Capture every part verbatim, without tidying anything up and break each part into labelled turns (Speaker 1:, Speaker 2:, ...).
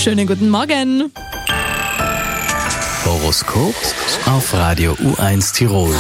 Speaker 1: Schönen guten Morgen.
Speaker 2: Horoskop auf Radio U eins Tirol.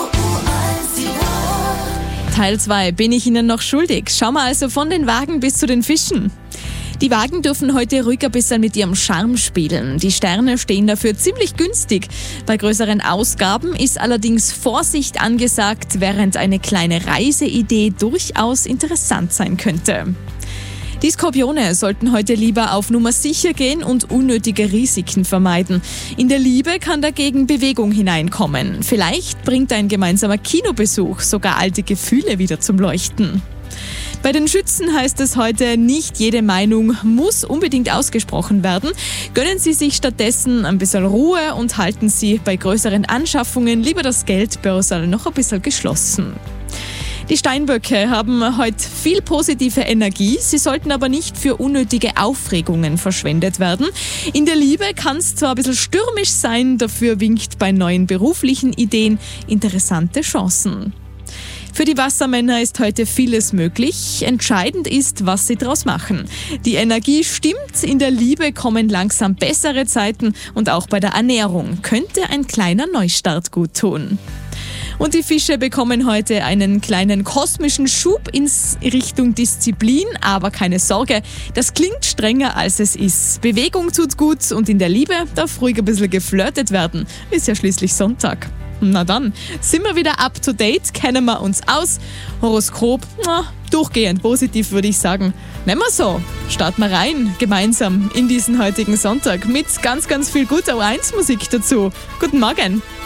Speaker 1: Teil zwei bin ich Ihnen noch schuldig. Schauen wir also von den Wagen bis zu den Fischen. Die Wagen dürfen heute ruhig ein bisschen mit ihrem Charme spielen. Die Sterne stehen dafür ziemlich günstig. Bei größeren Ausgaben ist allerdings Vorsicht angesagt, während eine kleine Reiseidee durchaus interessant sein könnte. Die Skorpione sollten heute lieber auf Nummer sicher gehen und unnötige Risiken vermeiden. In der Liebe kann dagegen Bewegung hineinkommen. Vielleicht bringt ein gemeinsamer Kinobesuch sogar alte Gefühle wieder zum Leuchten. Bei den Schützen heißt es heute, nicht jede Meinung muss unbedingt ausgesprochen werden. Gönnen Sie sich stattdessen ein bisschen Ruhe und halten Sie bei größeren Anschaffungen lieber das Geldbörsel noch ein bisschen geschlossen. Die Steinböcke haben heute viel positive Energie, sie sollten aber nicht für unnötige Aufregungen verschwendet werden. In der Liebe kann es zwar ein bisschen stürmisch sein, dafür winkt bei neuen beruflichen Ideen interessante Chancen. Für die Wassermänner ist heute vieles möglich. Entscheidend ist, was sie daraus machen. Die Energie stimmt, in der Liebe kommen langsam bessere Zeiten und auch bei der Ernährung könnte ein kleiner Neustart gut tun. Und die Fische bekommen heute einen kleinen kosmischen Schub in Richtung Disziplin, aber keine Sorge, das klingt strenger als es ist. Bewegung tut gut und in der Liebe darf ruhig ein bisschen geflirtet werden. Ist ja schließlich Sonntag. Na dann, sind wir wieder up to date, kennen wir uns aus. Horoskop, na, durchgehend positiv würde ich sagen. Nehmen wir so, starten wir rein, gemeinsam in diesen heutigen Sonntag mit ganz, ganz viel guter U eins Musik dazu. Guten Morgen.